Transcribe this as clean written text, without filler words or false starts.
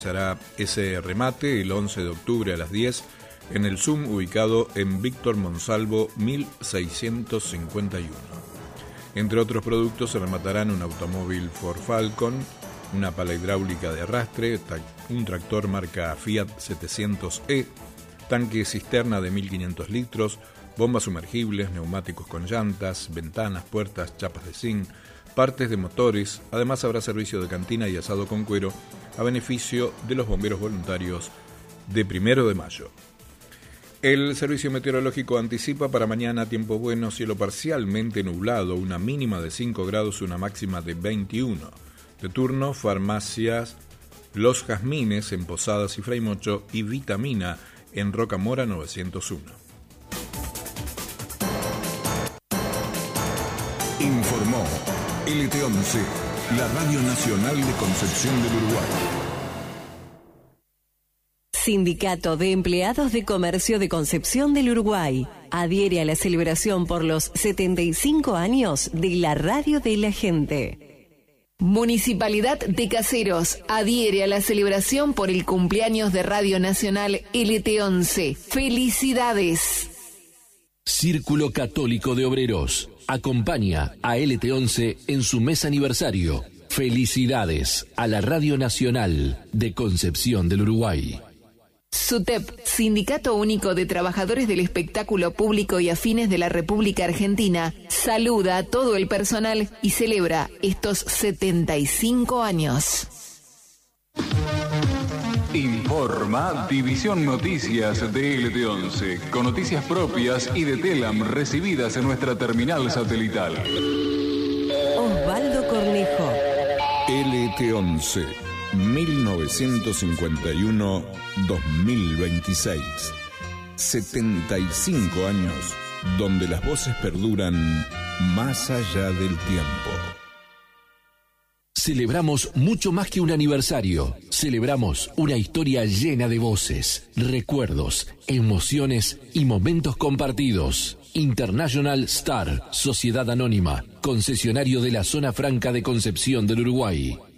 Será ese remate el 11 de octubre a las 10 en el Zoom ubicado en Víctor Monsalvo 1651. Entre otros productos se rematarán un automóvil Ford Falcon, una pala hidráulica de arrastre, un tractor marca Fiat 700E, tanque cisterna de 1500 litros, bombas sumergibles, neumáticos con llantas, ventanas, puertas, chapas de zinc, partes de motores. Además habrá servicio de cantina y asado con cuero a beneficio de los bomberos voluntarios de 1 de mayo. El servicio meteorológico anticipa para mañana tiempo bueno, cielo parcialmente nublado, una mínima de 5 grados, una máxima de 21. De turno, farmacias Los Jazmines en Posadas y Fraymocho y Vitamina en Rocamora 901. Informó LT11, la Radio Nacional de Concepción del Uruguay. Sindicato de Empleados de Comercio de Concepción del Uruguay adhiere a la celebración por los 75 años de la Radio de la Gente. Municipalidad de Caseros adhiere a la celebración por el cumpleaños de Radio Nacional LT11. ¡Felicidades! Círculo Católico de Obreros acompaña a LT11 en su mes aniversario. Felicidades a la Radio Nacional de Concepción del Uruguay. SUTEP, Sindicato Único de Trabajadores del Espectáculo Público y Afines de la República Argentina, saluda a todo el personal y celebra estos 75 años. Informa División Noticias de LT11, con noticias propias y de Telam recibidas en nuestra terminal satelital. Osvaldo Cornejo. LT11, 1951-2026. 75 años donde las voces perduran más allá del tiempo. Celebramos mucho más que un aniversario. Celebramos una historia llena de voces, recuerdos, emociones y momentos compartidos. International Star, Sociedad Anónima, concesionario de la Zona Franca de Concepción del Uruguay.